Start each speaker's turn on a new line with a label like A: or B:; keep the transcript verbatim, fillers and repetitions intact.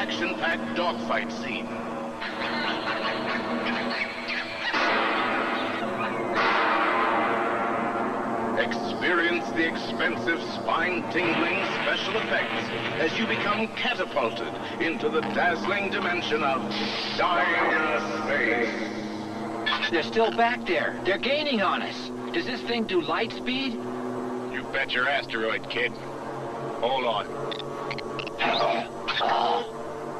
A: action-packed dogfight scene. Experience the expensive, spine-tingling special effects as you become catapulted into the dazzling dimension of Dying Space.
B: They're still back there. They're gaining on us. Does this thing do light speed?
C: You bet your asteroid, kid. Hold on.
B: Oh.